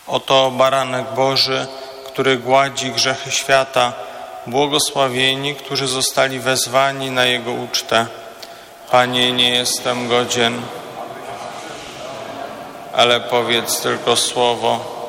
Oto baranek Boży, który gładzi grzechy świata. Błogosławieni, którzy zostali wezwani na Jego ucztę. Panie, nie jestem godzien, ale powiedz tylko słowo